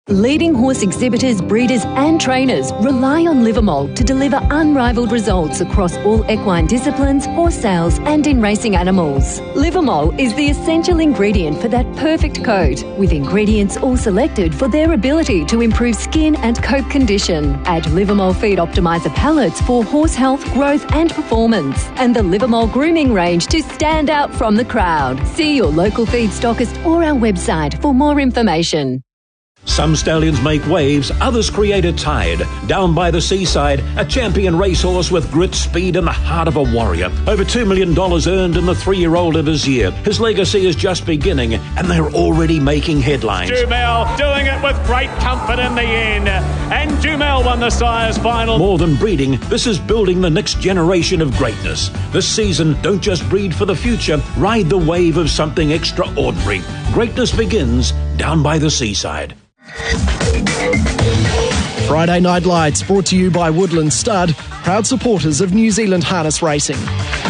Leading horse exhibitors, breeders and trainers rely on Livermol to deliver unrivaled results across all equine disciplines, horse sales and in racing animals. Livermol is the essential ingredient for that perfect coat, with ingredients all selected for their ability to improve skin and coat condition. Add Livermol Feed Optimizer pellets for horse health, growth and performance, and the Livermol grooming range to stand out from the crowd. See your local feed stockist or our website for more information. Some stallions make waves, others create a tide. Down by the Seaside, a champion racehorse with grit, speed and the heart of a warrior. Over $2 million earned in the 3-year-old of his year. His legacy is just beginning and they're already making headlines. Jumel doing it with great comfort in the end. And Jumel won the Sires final. More than breeding, this is building the next generation of greatness. This season, don't just breed for the future, ride the wave of something extraordinary. Greatness begins down by the Seaside. Friday Night Lights brought to you by Woodland Stud, proud supporters of New Zealand harness racing.